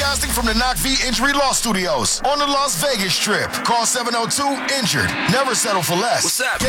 Broadcasting from the Knock V Injury Law Studios on the Las Vegas Strip. Call 702-INJURED. Never settle for less. What's up?